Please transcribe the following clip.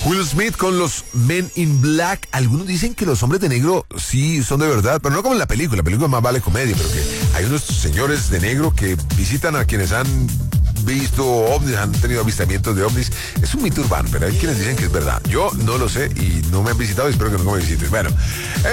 Will Smith con los Men in Black. Algunos dicen que los hombres de negro sí son de verdad, pero no como en la película. La película más vale comedia, pero que hay unos señores de negro que visitan a quienes han visto ovnis, han tenido avistamientos de ovnis. Es un mito urbano, pero hay quienes dicen que es verdad. Yo no lo sé y no me han visitado y espero que nunca me visiten. Bueno,